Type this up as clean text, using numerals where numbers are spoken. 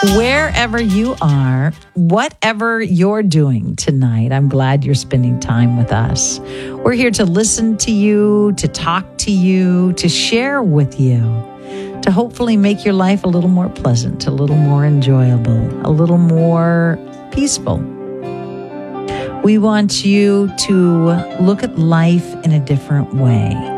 Wherever you are, whatever you're doing tonight, I'm glad you're spending time with us. We're here to listen to you, to talk to you, to share with you, to hopefully make your life a little more pleasant, a little more enjoyable, a little more peaceful. We want you to look at life in a different way.